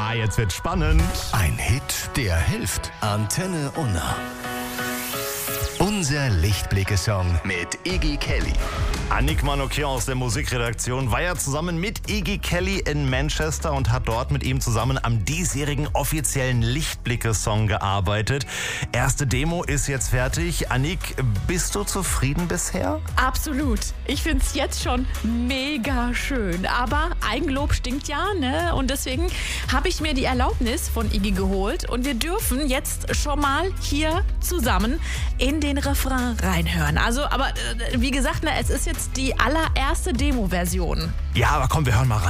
Ja, jetzt wird's spannend. Ein Hit, der hilft. Antenne Unna. Unser Lichtblicke-Song mit Iggy Kelly. Annick Manokian aus der Musikredaktion war ja zusammen mit Iggy Kelly in Manchester und hat dort mit ihm zusammen am diesjährigen offiziellen Lichtblicke-Song gearbeitet. Erste Demo ist jetzt fertig. Annick, bist du zufrieden bisher? Absolut. Ich finde es jetzt schon mega schön. Aber Eigenlob stinkt ja, ne? Und deswegen habe ich mir die Erlaubnis von Iggy geholt. Und wir dürfen jetzt schon mal hier zusammen in den Refrain reinhören. Also, aber wie gesagt, ne, es ist jetzt die allererste Demo-Version. Ja, aber komm, wir hören mal rein.